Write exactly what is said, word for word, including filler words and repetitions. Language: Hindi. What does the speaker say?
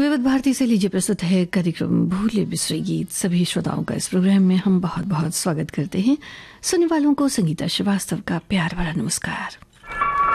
विविध भारती से लीजिए प्रस्तुत है कार्यक्रम भूले बिसरे गीत। सभी श्रोताओं का इस प्रोग्राम में हम बहुत बहुत स्वागत करते हैं। सुनने वालों को संगीता श्रीवास्तव का प्यार भरा नमस्कार।